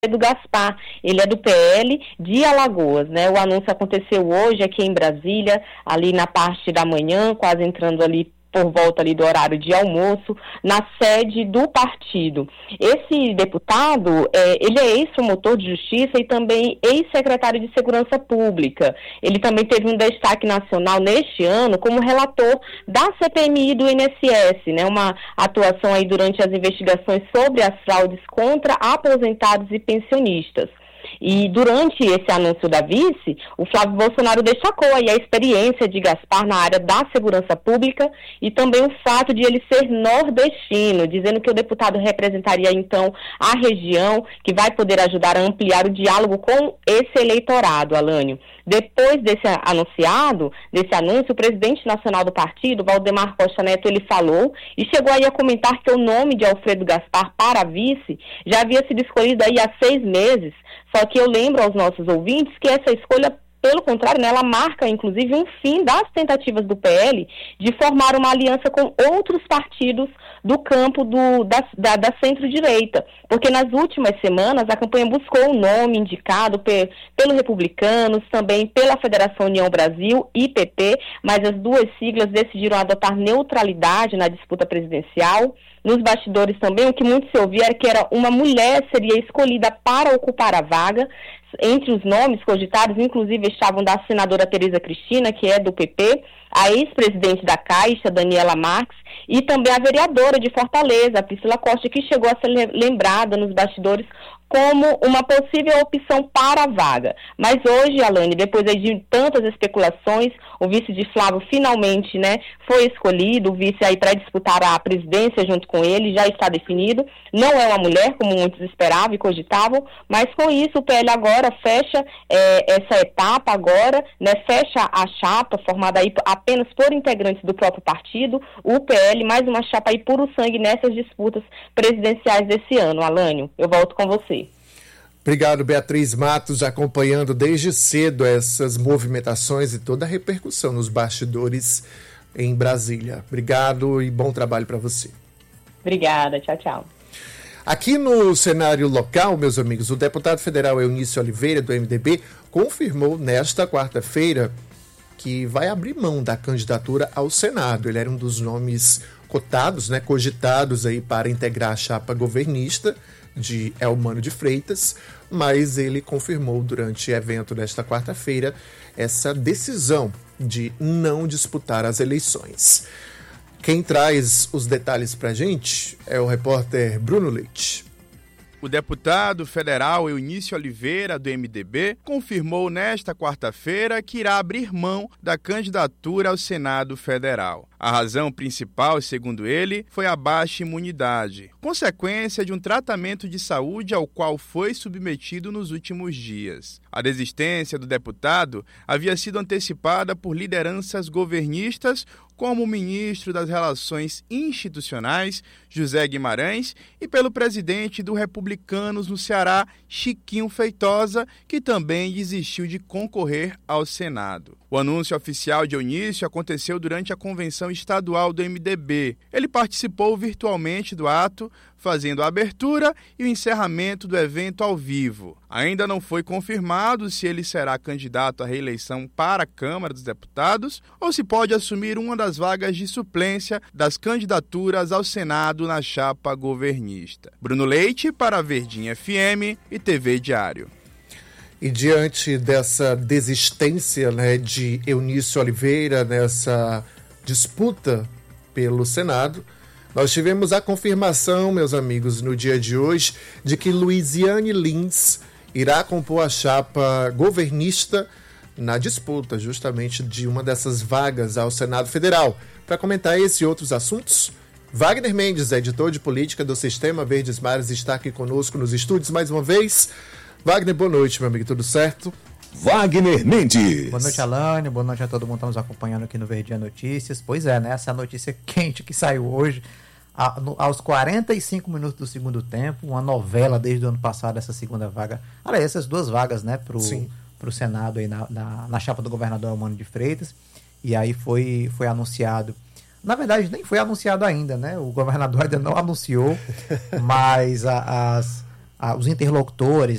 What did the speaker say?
Alfredo Gaspar, ele é do PL de Alagoas, né? O anúncio aconteceu hoje aqui em Brasília, ali na parte da manhã, quase entrando ali por volta ali do horário de almoço, na sede do partido. Esse deputado, ele é ex-promotor de justiça e também ex-secretário de Segurança Pública. Ele também teve um destaque nacional neste ano como relator da CPMI do INSS, né? Uma atuação aí durante as investigações sobre as fraudes contra aposentados e pensionistas. E durante esse anúncio da vice, o Flávio Bolsonaro destacou aí a experiência de Gaspar na área da segurança pública e também o fato de ele ser nordestino, dizendo que o deputado representaria então a região, que vai poder ajudar a ampliar o diálogo com esse eleitorado, Alânio. Depois desse anúncio, o presidente nacional do partido, Valdemar Costa Neto, ele falou e chegou aí a comentar que o nome de Alfredo Gaspar para vice já havia sido escolhido aí há 6 meses, só que eu lembro aos nossos ouvintes que essa escolha, pelo contrário, né, ela marca, inclusive, um fim das tentativas do PL de formar uma aliança com outros partidos do campo da centro-direita, porque nas últimas semanas a campanha buscou um nome indicado pelo Republicanos, também pela Federação União Brasil e PP, mas as duas siglas decidiram adotar neutralidade na disputa presidencial. Nos bastidores também, o que muito se ouvia era que uma mulher seria escolhida para ocupar a vaga. Entre os nomes cogitados, inclusive, estavam da senadora Tereza Cristina, que é do PP, a ex-presidente da Caixa, Daniela Marques, e também a vereadora de Fortaleza, a Priscila Costa, que chegou a ser lembrada nos bastidores como uma possível opção para a vaga. Mas hoje, Alane, depois de tantas especulações, o vice de Flávio finalmente, né, foi escolhido, o vice aí para disputar a presidência junto com ele, já está definido. Não é uma mulher, como muitos esperavam e cogitavam, mas com isso o PL agora fecha essa etapa agora, né, fecha a chapa formada aí apenas por integrantes do próprio partido, o PL, mais uma chapa aí puro sangue nessas disputas presidenciais desse ano. Alânio, eu volto com você. Obrigado, Beatriz Matos, acompanhando desde cedo essas movimentações e toda a repercussão nos bastidores em Brasília. Obrigado e bom trabalho para você. Obrigada, tchau, tchau. Aqui no cenário local, meus amigos, o deputado federal Eunício Oliveira, do MDB, confirmou nesta quarta-feira que vai abrir mão da candidatura ao Senado. Ele era um dos nomes cotados, né, cogitados aí para integrar a chapa governista de Elmano de Freitas, mas ele confirmou durante o evento desta quarta-feira essa decisão de não disputar as eleições. Quem traz os detalhes para a gente é o repórter Bruno Leite. O deputado federal Eunício Oliveira, do MDB, confirmou nesta quarta-feira que irá abrir mão da candidatura ao Senado Federal. A razão principal, segundo ele, foi a baixa imunidade, consequência de um tratamento de saúde ao qual foi submetido nos últimos dias. A desistência do deputado havia sido antecipada por lideranças governistas, como o ministro das Relações Institucionais, José Guimarães, e pelo presidente do Republicanos no Ceará, Chiquinho Feitosa, que também desistiu de concorrer ao Senado. O anúncio oficial de Eunício aconteceu durante a convenção estadual do MDB. Ele participou virtualmente do ato, fazendo a abertura e o encerramento do evento ao vivo. Ainda não foi confirmado se ele será candidato à reeleição para a Câmara dos Deputados ou se pode assumir uma das vagas de suplência das candidaturas ao Senado na chapa governista. Bruno Leite para a Verdinha FM e TV Diário. E diante dessa desistência, né, de Eunício Oliveira nessa disputa pelo Senado, nós tivemos a confirmação, meus amigos, no dia de hoje, de que Luiziane Lins irá compor a chapa governista na disputa justamente de uma dessas vagas ao Senado Federal. Para comentar esse e outros assuntos, Wagner Mendes, editor de política do Sistema Verdes Mares, está aqui conosco nos estúdios mais uma vez. Wagner, boa noite, meu amigo, tudo certo? Wagner Mendes. Boa noite, Alane, boa noite a todo mundo que está nos acompanhando aqui no Verdinha Notícias. Pois é, né, essa notícia quente que saiu hoje, aos 45 minutos do segundo tempo, uma novela desde o ano passado, essa segunda vaga, aliás, essas duas vagas, né, pro Senado aí na chapa do governador Elmano de Freitas, e aí foi anunciado. Na verdade, nem foi anunciado ainda, né, o governador ainda não anunciou, mas os interlocutores,